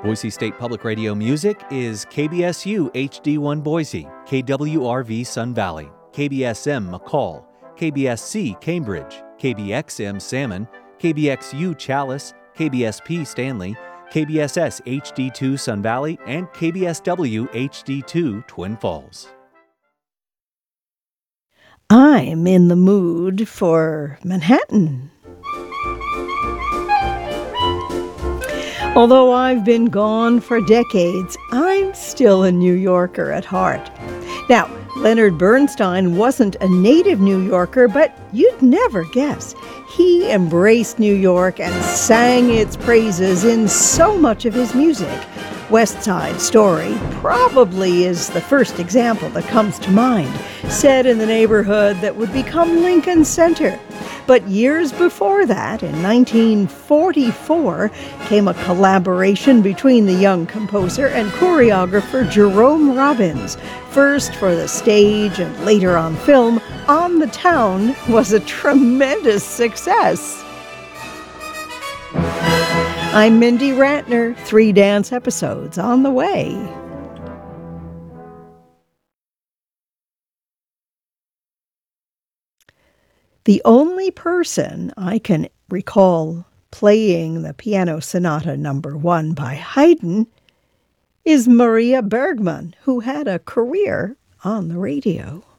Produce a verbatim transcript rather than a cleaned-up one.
Boise State Public Radio music is K B S U H D one Boise, K W R V Sun Valley, K B S M McCall, K B S C Cambridge, K B X M Salmon, K B X U Chalice, K B S P Stanley, K B S S H D two Sun Valley, and K B S W H D two Twin Falls. I'm in the mood for Manhattan. Although I've been gone for decades, I'm still a New Yorker at heart. Now, Leonard Bernstein wasn't a native New Yorker, but you'd never guess. He embraced New York and sang its praises in so much of his music. West Side Story probably is the first example that comes to mind, set in the neighborhood that would become Lincoln Center. But years before that, in nineteen forty-four, came a collaboration between the young composer and choreographer Jerome Robbins. First for the stage and later on film, On the Town was a tremendous success. I'm Mindy Ratner, three dance episodes on the way. The only person I can recall playing the Piano Sonata number one by Haydn is Maria Bergman, who had a career on the radio.